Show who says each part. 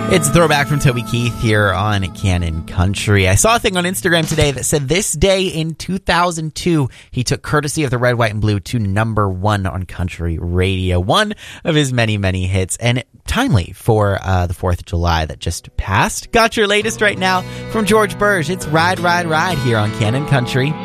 Speaker 1: It's a throwback from Toby Keith here on Canon Country. I saw a thing on Instagram today that said this day in 2002, he took Courtesy of the Red, White, and Blue to number 1 on country radio. One of his many, many hits, and timely for the 4th of July that just passed. Got your latest right now from George Burge. It's Ride, Ride, Ride here on Canon Country.